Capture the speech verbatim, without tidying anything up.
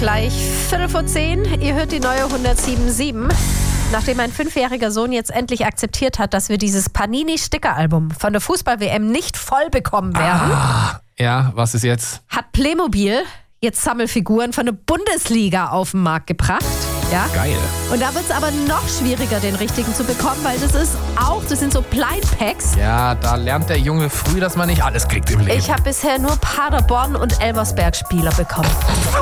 Gleich Viertel vor zehn, ihr hört die neue hundertsieben Komma sieben. Nachdem mein fünfjähriger Sohn jetzt endlich akzeptiert hat, dass wir dieses Panini-Sticker-Album von der Fußball-W M nicht voll bekommen werden, Ah, ja, was ist jetzt? hat Playmobil jetzt Sammelfiguren von der Bundesliga auf den Markt gebracht. Ja? Geil. Und da wird es aber noch schwieriger, den richtigen zu bekommen, weil das ist auch, das sind so Blind Packs. Ja, da lernt der Junge früh, dass man nicht alles kriegt im Leben. Ich habe bisher nur Paderborn und Elversberg-Spieler bekommen.